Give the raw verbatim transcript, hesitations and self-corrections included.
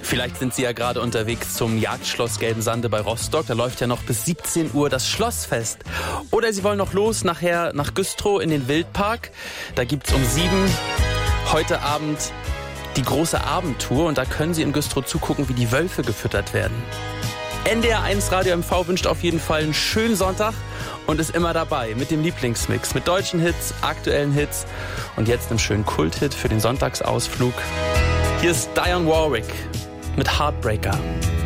Vielleicht sind Sie ja gerade unterwegs zum Jagdschloss Gelbensande bei Rostock. Da läuft ja noch bis siebzehn Uhr das Schlossfest. Oder Sie wollen noch los nachher nach Güstrow in den Wildpark. Da gibt's um sieben heute Abend die große Abendtour. Und da können Sie in Güstrow zugucken, wie die Wölfe gefüttert werden. N D R eins Radio M V wünscht auf jeden Fall einen schönen Sonntag und ist immer dabei mit dem Lieblingsmix, mit deutschen Hits, aktuellen Hits und jetzt einem schönen Kulthit für den Sonntagsausflug. Hier ist Dionne Warwick mit Heartbreaker.